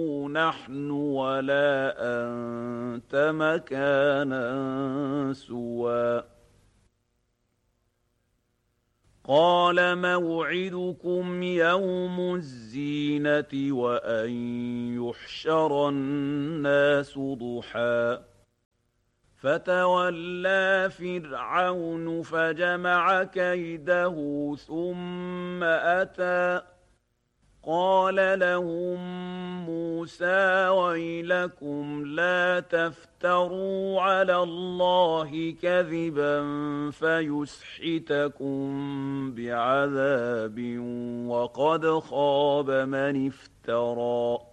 نحن ولا أنت مكانا سوى قال موعدكم يوم الزينة وأن يحشر الناس ضحى فتولى فرعون فجمع كيده ثم أتى قال لهم موسى ويلكم لا تفتروا على الله كذبا فيسحتكم بعذاب وقد خاب من افترى